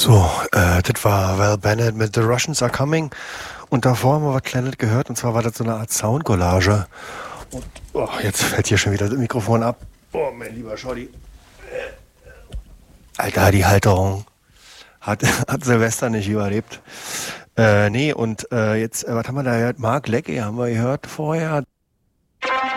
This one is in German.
So, das war Val Bennett mit The Russians Are Coming. Und davor haben wir was Kleines gehört. Und zwar war das so eine Art Soundcollage. Und jetzt fällt hier schon wieder das Mikrofon ab. Oh, mein lieber Schotti. Alter, die Halterung hat Silvester nicht überlebt. Nee, und jetzt, was haben wir da gehört? Mark Leckie haben wir gehört vorher.